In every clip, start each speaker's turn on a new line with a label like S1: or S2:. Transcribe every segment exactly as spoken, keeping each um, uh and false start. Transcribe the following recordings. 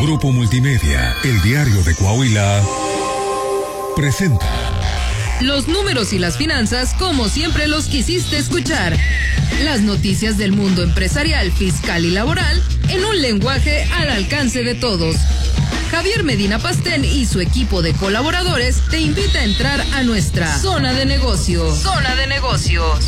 S1: Grupo Multimedia, El Diario de Coahuila, presenta
S2: los números y las finanzas como siempre los quisiste escuchar. Las noticias del mundo empresarial, fiscal y laboral en un lenguaje al alcance de todos. Javier Medina Pastén y su equipo de colaboradores te invita a entrar a nuestra zona de negocios. Zona de negocios.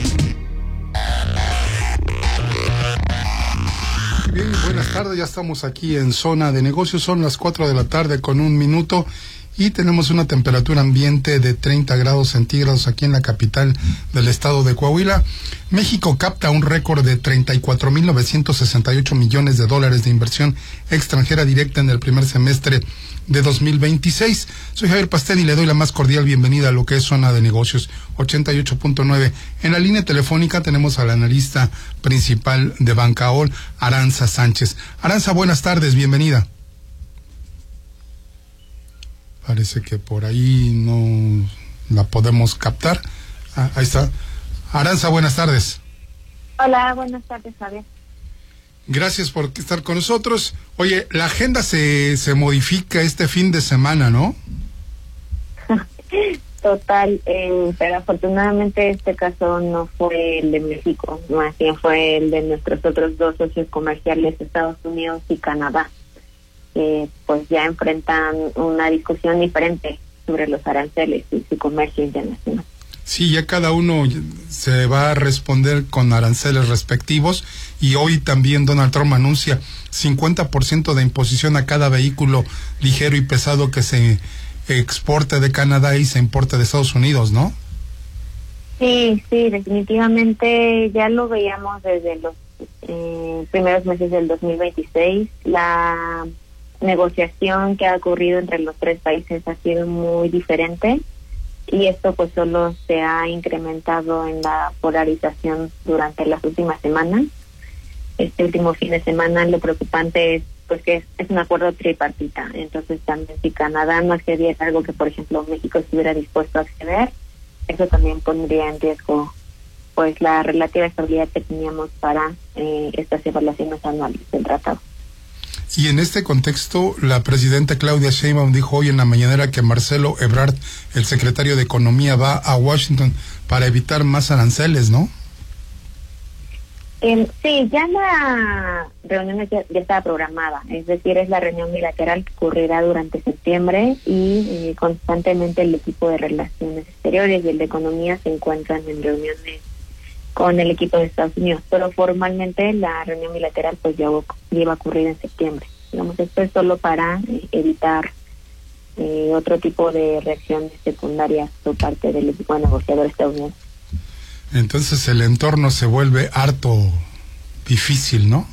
S3: Bien, buenas tardes, ya estamos aquí en Zona de Negocios, son las cuatro de la tarde con un minuto y tenemos una temperatura ambiente de treinta grados centígrados aquí en la capital del estado de Coahuila. México capta un récord de treinta y cuatro mil novecientos sesenta y ocho millones de dólares de inversión extranjera directa en el primer semestre de dos mil veintiséis. Soy Javier Pastén y le doy la más cordial bienvenida a lo que es Zona de Negocios ochenta y ocho punto nueve. En la línea telefónica tenemos al analista principal de Bancaol, Aranza Sánchez. Aranza, buenas tardes, bienvenida. Parece que por ahí no la podemos captar. Ah, ahí está. Aranza, buenas tardes.
S4: Hola, buenas tardes, Javier.
S3: Gracias por estar con nosotros. Oye, la agenda se, se modifica este fin de semana, ¿no?
S4: Total, eh, pero afortunadamente este caso no fue el de México, más bien fue el de nuestros otros dos socios comerciales, Estados Unidos y Canadá, que pues ya enfrentan una discusión diferente sobre los aranceles y su comercio internacional.
S3: Sí, ya cada uno se va a responder con aranceles respectivos y hoy también Donald Trump anuncia cincuenta por ciento de imposición a cada vehículo ligero y pesado que se exporte de Canadá y se importe de Estados Unidos, ¿no?
S4: Sí, sí, definitivamente ya lo veíamos desde los eh, primeros meses del dos mil veintiséis. La negociación que ha ocurrido entre los tres países ha sido muy diferente. Y esto pues solo se ha incrementado en la polarización durante las últimas semanas. Este último fin de semana lo preocupante es pues que es, es un acuerdo tripartita. Entonces también si Canadá no accediera a algo que por ejemplo México estuviera dispuesto a acceder, eso también pondría en riesgo pues la relativa estabilidad que teníamos para eh, estas evaluaciones anuales del tratado.
S3: Y en este contexto, la presidenta Claudia Sheinbaum dijo hoy en la mañanera que Marcelo Ebrard, el secretario de Economía, va a Washington para evitar más aranceles, ¿no?
S4: Eh, sí, ya la reunión ya, ya estaba programada, es decir, es la reunión bilateral que ocurrirá durante septiembre y eh, constantemente el equipo de Relaciones Exteriores y el de Economía se encuentran en reuniones con el equipo de Estados Unidos, pero formalmente la reunión bilateral pues ya iba a ocurrir en septiembre. Digamos, esto es solo para eh, evitar eh, otro tipo de reacciones secundarias por parte del equipo de negociador estadounidense.
S3: Entonces el entorno se vuelve harto difícil, ¿no?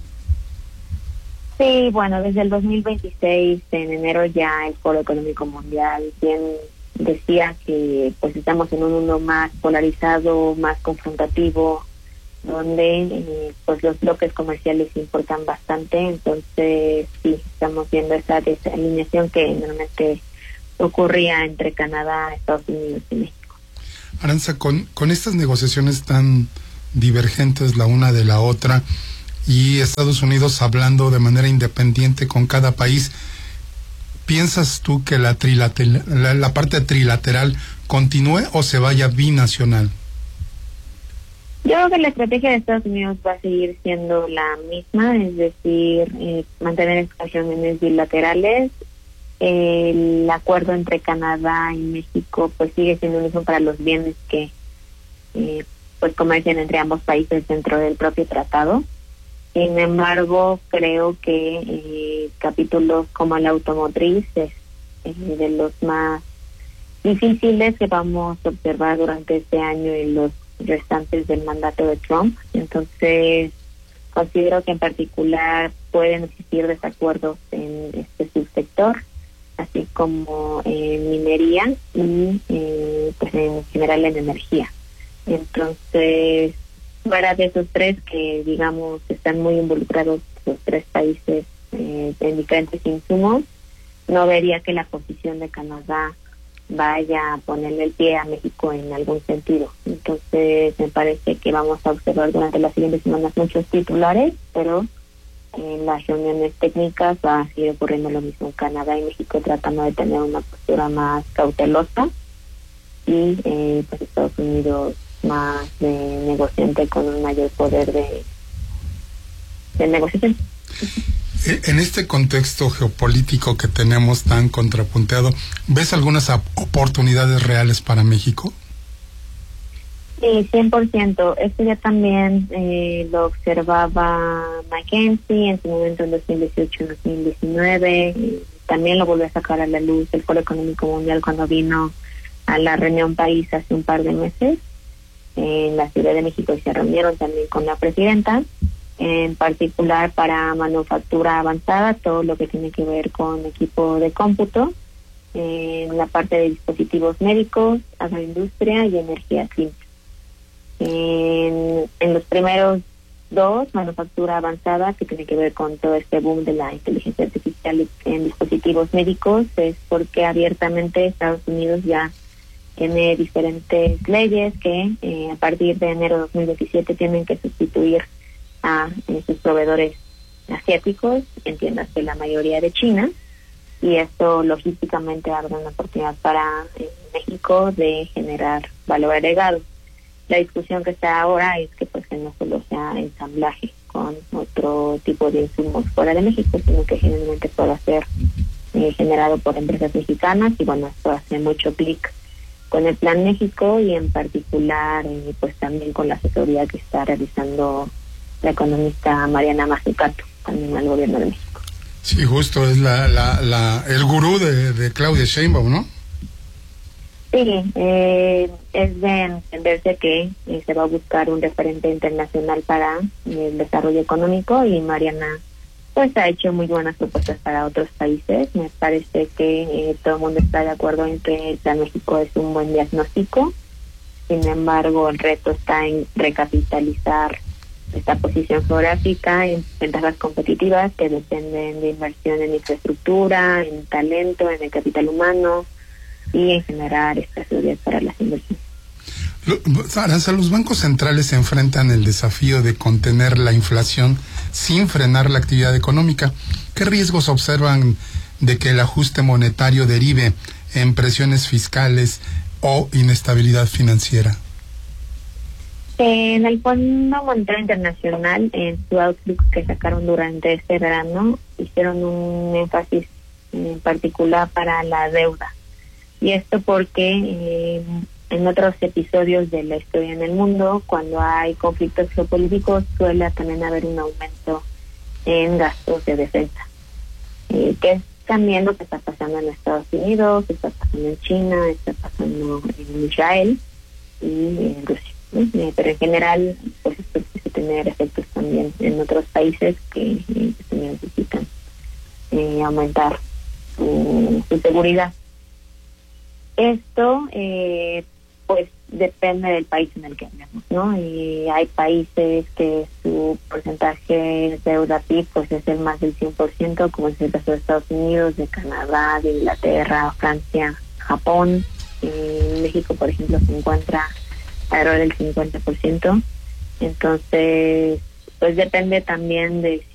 S4: Sí, bueno, desde el dos mil veintiséis, en enero ya el Foro Económico Mundial bien decía que pues estamos en un mundo más polarizado, más confrontativo, donde eh, pues los bloques comerciales importan bastante. Entonces sí, estamos viendo esa desalineación que normalmente ocurría entre Canadá, Estados Unidos y México.
S3: Aranza, con, con estas negociaciones tan divergentes la una de la otra y Estados Unidos hablando de manera independiente con cada país, ¿piensas tú que la, trilateral, la, la parte trilateral continúe o se vaya binacional?
S4: Yo creo que la estrategia de Estados Unidos va a seguir siendo la misma, es decir, eh, mantener estas reuniones bilaterales. El acuerdo entre Canadá y México pues sigue siendo el mismo para los bienes que eh, pues comercian entre ambos países dentro del propio tratado. Sin embargo, creo que eh, capítulos como la automotriz es eh, de los más difíciles que vamos a observar durante este año y los restantes del mandato de Trump. Entonces, considero que en particular pueden existir desacuerdos en este subsector, así como en minería y eh, pues en general en energía. Entonces, fuera de esos tres que digamos están muy involucrados los tres países eh, en diferentes insumos, no vería que la posición de Canadá vaya a ponerle el pie a México en algún sentido. Entonces me parece que vamos a observar durante las siguientes semanas muchos titulares, pero en las reuniones técnicas va a seguir ocurriendo lo mismo. Canadá y México tratando de tener una postura más cautelosa y eh, pues Estados Unidos más de negociante con un mayor poder de, de negociación.
S3: En este contexto geopolítico que tenemos tan contrapunteado, ¿ves algunas oportunidades reales para México?
S4: Sí, cien por ciento. Esto ya también eh, lo observaba McKinsey en su momento en dos mil dieciocho dos mil diecinueve. Y también lo volvió a sacar a la luz el Foro Económico Mundial cuando vino a la reunión país hace un par de meses en la Ciudad de México, y se reunieron también con la presidenta, en particular para manufactura avanzada, todo lo que tiene que ver con equipo de cómputo, en la parte de dispositivos médicos, agroindustria y energía clean. En, en los primeros dos, manufactura avanzada, que tiene que ver con todo este boom de la inteligencia artificial en dispositivos médicos, es porque abiertamente Estados Unidos ya tiene diferentes leyes que eh, a partir de enero de dos mil diecisiete tienen que sustituir a eh, sus proveedores asiáticos, entiéndase la mayoría de China, y esto logísticamente abre una oportunidad para eh, México de generar valor agregado. La discusión que está ahora es que pues que no solo sea ensamblaje con otro tipo de insumos fuera de México, sino que generalmente pueda ser eh, generado por empresas mexicanas, y bueno, esto hace mucho clic con el Plan México y en particular eh, pues también con la asesoría que está realizando la economista Mariana Mazzucato también al gobierno de México.
S3: Sí, justo, es la, la, la el gurú de, de Claudia Sheinbaum, ¿no?
S4: Sí, eh, es de entenderse que eh, se va a buscar un referente internacional para el desarrollo económico, y Mariana pues ha hecho muy buenas propuestas para otros países. Me parece que eh, todo el mundo está de acuerdo en que el Plan México es un buen diagnóstico. Sin embargo, el reto está en recapitalizar esta posición geográfica en ventajas competitivas que dependen de inversión en infraestructura, en talento, en el capital humano y en generar estrategias para las inversiones.
S3: Aranza, los bancos centrales se enfrentan el desafío de contener la inflación sin frenar la actividad económica. ¿Qué riesgos observan de que el ajuste monetario derive en presiones fiscales o inestabilidad financiera?
S4: En el Fondo Monetario Internacional, en su outlook que sacaron durante este verano, hicieron un énfasis en particular para la deuda. Y esto porque eh, en otros episodios de la historia en el mundo, cuando hay conflictos geopolíticos, suele también haber un aumento en gastos de defensa, eh, que es también lo que está pasando en Estados Unidos, está pasando en China, está pasando en Israel y en Rusia, ¿no? Eh, pero en general, pues esto puede tener efectos también en otros países que, eh, que también necesitan eh, aumentar su, su seguridad. Esto, eh, pues, depende del país en el que hablemos, ¿no? Y hay países que su porcentaje de deuda P I B pues es el más del cien por ciento, como es el caso de Estados Unidos, de Canadá, de Inglaterra, Francia, Japón. En México, por ejemplo, se encuentra alrededor del cincuenta por ciento. Entonces, pues depende también de